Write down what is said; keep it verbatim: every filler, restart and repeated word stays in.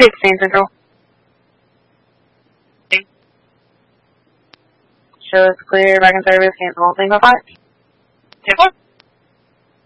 sixteen Central. Shows clear, back in service, cancel all single five. ten four.